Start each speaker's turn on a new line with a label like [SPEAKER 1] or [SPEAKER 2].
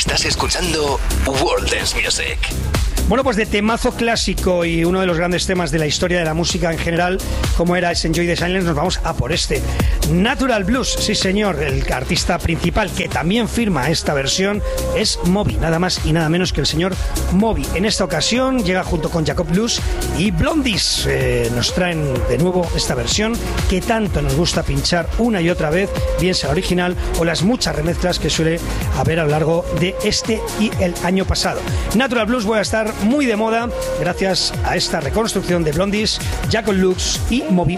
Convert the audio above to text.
[SPEAKER 1] Estás escuchando World Dance Music.
[SPEAKER 2] Bueno, pues de temazo clásico y uno de los grandes temas de la historia de la música en general, como era ese Enjoy the Silence, nos vamos a por este. Natural Blues, sí señor, el artista principal que también firma esta versión es Moby, nada más y nada menos que el señor Moby. En esta ocasión llega junto con Jacob Blues y Blondies, nos traen de nuevo esta versión que tanto nos gusta pinchar una y otra vez, bien sea la original o las muchas remezclas que suele haber a lo largo de este y el año pasado. Natural Blues voy a estar muy de moda gracias a esta reconstrucción de Blondies, Jacob Blues y Moby.